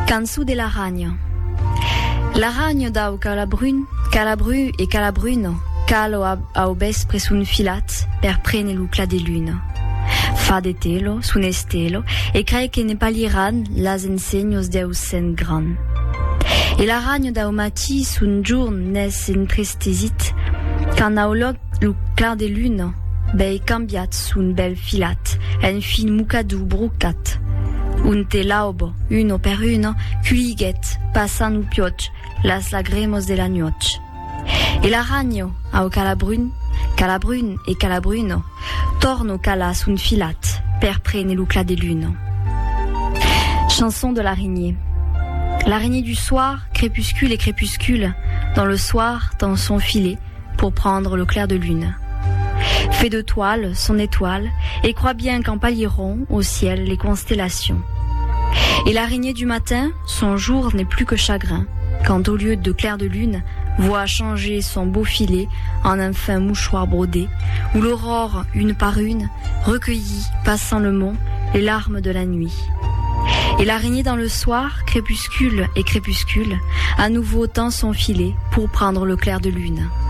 Cançó de l'aragne. L'aragne dau Calabrun e Calabruno, calo au vespre sun filat per prene lucla de luna. Fa de telo, sun estelo, e cree que ne paliran las enseños deusen gran. E l'aragne dau mati sun giorn nes entristesit, can au loc lucla de luna, bei cambiat sun bel filat, en fin mucadou brucat. Un te laubo, uno per uno, cuiguet, passan u pioch, las lagremos de la noche. E l'aragno, au Calabrun e Calabruno, torno calas un filat, per prene lucla de lune. Chanson de l'araignée. L'araignée du soir, crépuscule et crépuscule, dans le soir, dans son filet, pour prendre le clair de lune. Fait de toile son étoile, et croit bien qu'en pâliront au ciel les constellations. Et l'araignée du matin, son jour n'est plus que chagrin, quand au lieu de clair de lune, voit changer son beau filet en un fin mouchoir brodé, où l'aurore, une par une, recueillit, passant le mont, les larmes de la nuit. Et l'araignée dans le soir, crépuscule et crépuscule, à nouveau tend son filet pour prendre le clair de lune.